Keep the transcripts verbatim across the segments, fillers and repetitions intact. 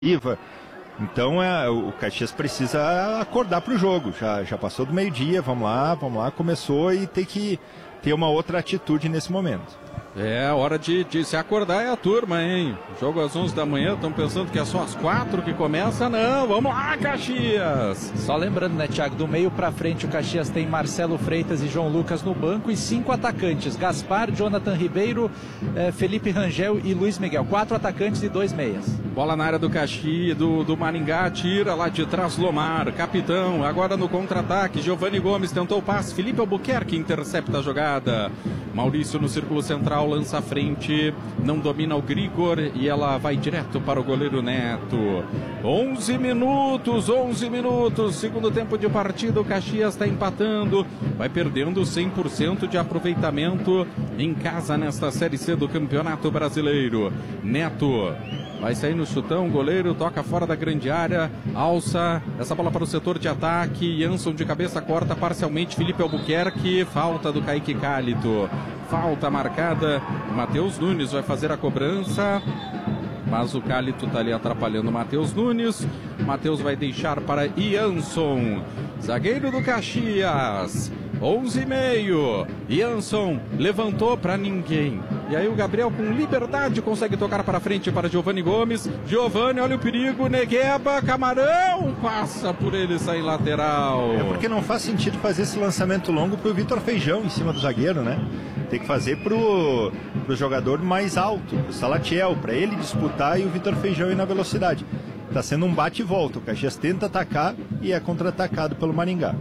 Então é, o Caxias precisa acordar para o jogo. Já, já passou do meio-dia, vamos lá, vamos lá, começou e tem que ter uma outra atitude nesse momento. É, hora de, de se acordar é a turma, hein? Jogo às onze da manhã, estão pensando que é só às quatro que começa? Não, vamos lá, Caxias! Só lembrando, né, Thiago, do meio pra frente o Caxias tem Marcelo Freitas e João Lucas no banco e cinco atacantes, Gaspar, Jonathan Ribeiro, eh, Felipe Rangel e Luiz Miguel. Quatro atacantes e dois meias. Bola na área do Caxias, do, do Maringá, tira lá de trás Lomar, capitão, agora no contra-ataque, Giovanni Gomes tentou o passe, Felipe Albuquerque intercepta a jogada, Maurício no círculo central, lança à frente, não domina o Grigor e ela vai direto para o goleiro Neto. onze minutos, onze minutos, segundo tempo de partida, o Caxias está empatando, vai perdendo cem por cento de aproveitamento em casa nesta Série C do Campeonato Brasileiro. Neto vai sair no chutão, goleiro toca fora da grande área, alça essa bola para o setor de ataque, Jansson de cabeça corta parcialmente Felipe Albuquerque, falta do Kaique Cálito, falta marcada, Matheus Nunes vai fazer a cobrança, mas o Cálito está ali atrapalhando o Matheus Nunes, Matheus vai deixar para Jansson, zagueiro do Caxias, onze e meio, Jansson levantou para ninguém, e aí o Gabriel com liberdade consegue tocar para frente para Giovanni Gomes, Giovanni, olha o perigo, Negueba, Camarão, passa por ele, sai lateral. É porque não faz sentido fazer esse lançamento longo pro Vitor Feijão em cima do zagueiro, né? Tem que fazer pro, pro jogador mais alto, pro Salatiel, para ele disputar e o Vitor Feijão ir na velocidade. Tá sendo um bate e volta, o Caxias tenta atacar e é contra-atacado pelo Maringá.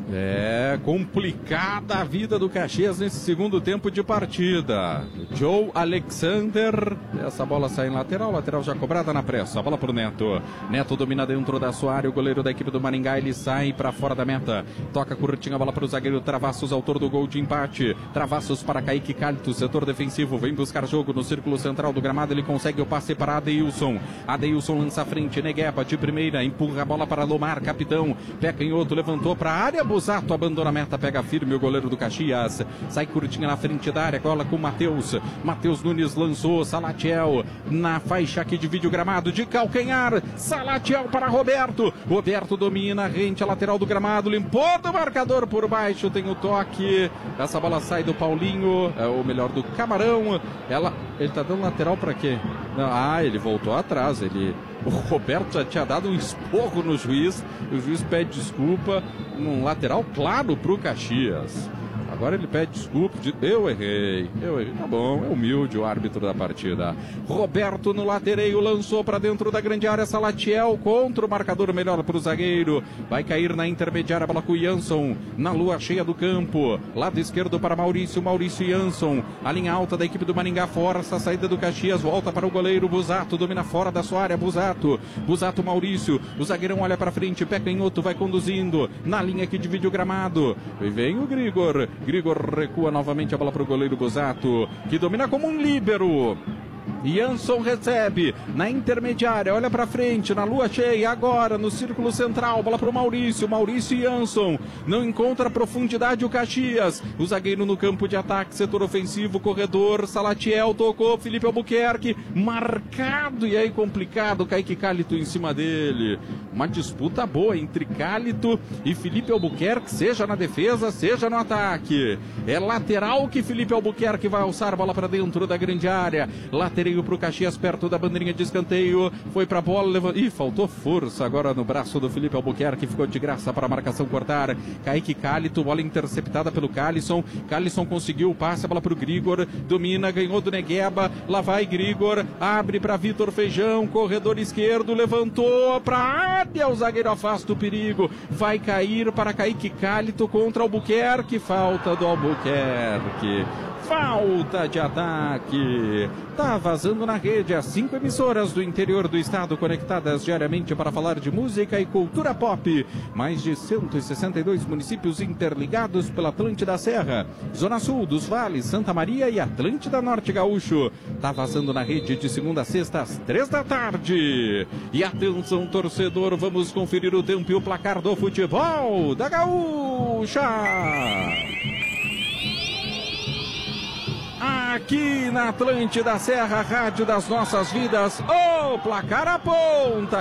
É complicada a vida do Caxias nesse segundo tempo de partida. Joe Alexander, essa bola sai em lateral, lateral já cobrada na pressa, a bola pro Neto. Neto domina dentro da sua área, o goleiro da equipe do Maringá, ele sai para fora da meta. Toca curtinho a bola para o zagueiro Travassos, autor do gol de empate. Travassos para Kaique Cálito, setor defensivo, vem buscar jogo no círculo central do gramado, ele consegue o passe para Adeilson. Adeilson lança a frente, Negueba de primeira, empurra a bola para Lomar, capitão. Pé canhoto, levantou para a área, Busato abandona a meta, pega firme o goleiro do Caxias, sai curtinha na frente da área, cola com o Matheus, Matheus Nunes lançou, Salatiel na faixa que divide o gramado de calcanhar, Salatiel para Roberto, Roberto domina, rente a lateral do gramado, limpou do marcador por baixo, tem o toque, essa bola sai do Paulinho, é, ou melhor do Camarão, ela, ele tá dando lateral para quê? Não, ah, ele voltou atrás, ele... O Roberto já tinha dado um esporro no juiz, o juiz pede desculpa, num lateral claro pro Caxias. Agora ele pede desculpa, de, eu errei, eu errei, tá bom, é humilde o árbitro da partida. Roberto no latereio, lançou para dentro da grande área, Salatiel contra o marcador, melhor para o zagueiro, vai cair na intermediária, bola com o Jansson, na lua cheia do campo, lado esquerdo para Maurício, Maurício Jansson, a linha alta da equipe do Maringá, força a saída do Caxias, volta para o goleiro, Busato, domina fora da sua área, Busato, Busato Maurício, o zagueirão olha para frente, pé canhoto, vai conduzindo, na linha que divide o gramado, e vem o Grigor, Grigor recua novamente a bola para o goleiro Busato, que domina como um líbero. Jansson recebe na intermediária, olha para frente, na lua cheia, agora no círculo central, bola para o Maurício, Maurício e Jansson, não encontra profundidade o Caxias, o zagueiro no campo de ataque, setor ofensivo, corredor, Salatiel tocou, Felipe Albuquerque, marcado, e aí complicado, Kaique Cálito em cima dele, uma disputa boa entre Cálito e Felipe Albuquerque, seja na defesa, seja no ataque, é lateral que Felipe Albuquerque vai alçar, bola para dentro da grande área, lateral para o Caxias perto da bandeirinha de escanteio, foi para a bola, levou... Ih, faltou força agora no braço do Felipe Albuquerque, ficou de graça para a marcação cortar, Kaique Cálito, bola interceptada pelo Calisson, Calisson conseguiu o passe, a bola para o Grigor, domina, ganhou do Negueba, lá vai Grigor, abre para Vitor Feijão, corredor esquerdo, levantou para a área, o zagueiro afasta o perigo, vai cair para Kaique Cálito contra Albuquerque, falta do Albuquerque. Falta de ataque, tá vazando na rede as cinco emissoras do interior do estado conectadas diariamente para falar de música e cultura pop. Mais de cento e sessenta e dois municípios interligados pela Atlântida Serra, Zona Sul dos Vales, Santa Maria e Atlântida Norte Gaúcho. Tá vazando na rede de segunda a sexta às três da tarde. E atenção torcedor, vamos conferir o tempo e o placar do futebol da Gaúcha. aqui na Atlântida Serra, Rádio das Nossas Vidas, o placar aponta.